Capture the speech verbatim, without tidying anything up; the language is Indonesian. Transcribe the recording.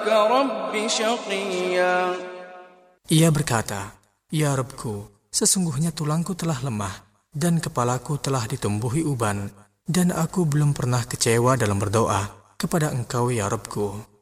رب شقيا. Ia berkata, Ya Rabbku, sesungguhnya tulangku telah lemah dan kepalaku telah ditumbuhi uban, dan aku belum pernah kecewa dalam berdoa kepada Engkau ya Rabbku.